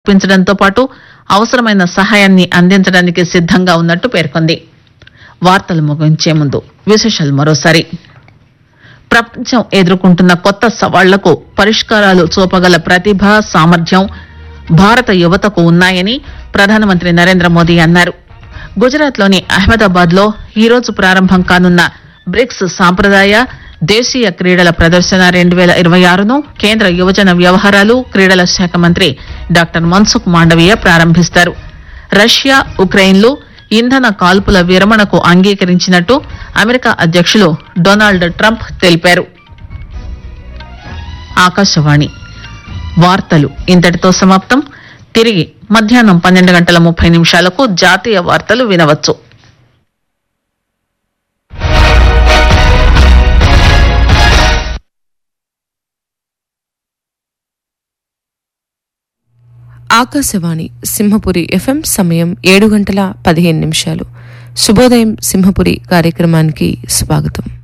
పెంచడంతో పాటు అవసరమైన సహాయాన్ని అందించడానికి సిద్దంగా ఉన్నట్టు పేర్కొంది. వార్తలు ముగించే ముందు విశేషాలు మరోసారి. ప్రపంచం ఎదుర్కొంటున్న కొత్త సవాళ్లకు పరిష్కారాలు చూపగల ప్రతిభ, సామర్థ్యం భారత యువతకు ఉన్నాయని ప్రధానమంత్రి నరేంద్ర మోదీ అన్నారు. గుజరాత్లోని అహ్మదాబాద్ లో ఈరోజు ప్రారంభం కానున్న బ్రిక్స్ సాంప్రదాయ దేశీయ క్రీడల ప్రదర్శన 2026ను కేంద్ర యువజన వ్యవహారాలు క్రీడల శాఖ మంత్రి డాక్టర్ మన్సుఖ్ మాండవీయ ప్రారంభిస్తారు. రష్యా, ఉక్రెయిన్లు ఇంధన కాల్పుల విరమణకు అంగీకరించినట్టు అమెరికా అధ్యక్షులు డొనాల్డ్ ట్రంప్ తెలిపారు. ఆకాశవాణి వార్తలు ఇంతటితో సమాప్తం. తిరిగి మధ్యాహ్నం 12:30 జాతీయ వార్తలు వినవచ్చు. ఆకాశవాణి సింహపురి FM సమయం 7:15. శుభోదయం సింహపురి కార్యక్రమానికి స్వాగతం.